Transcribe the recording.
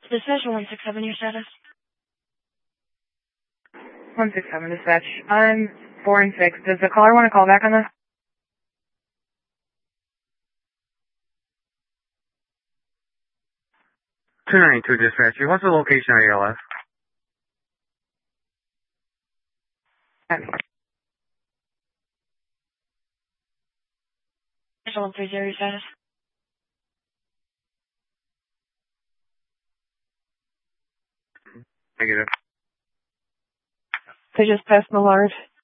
Dispatch 167, your status? 167, dispatch. I'm 4 and 6. Does the caller want to call back on this? 292 dispatch. What's the location of ALS? Dispatch 130, your status? Negative. They just passed Millard.